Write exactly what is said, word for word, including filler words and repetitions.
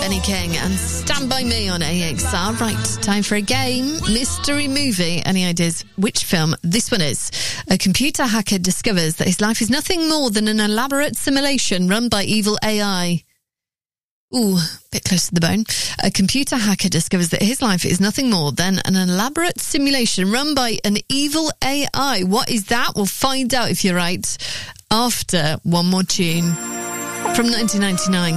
Benny King and Stand By Me on A X R. Right, time for a game. Mystery movie. Any ideas which film this one is? A computer hacker discovers that his life is nothing more than an elaborate simulation run by evil A I. Ooh, bit close to the bone. A computer hacker discovers that his life is nothing more than an elaborate simulation run by an evil A I. What is that? We'll find out if you're right after one more tune from nineteen ninety-nine.